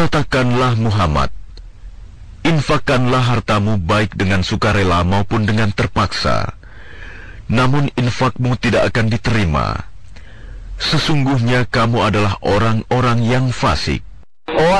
Katakanlah Muhammad, infakkanlah hartamu baik dengan sukarela maupun dengan terpaksa, namun infakmu tidak akan diterima. Sesungguhnya kamu adalah orang-orang yang fasik.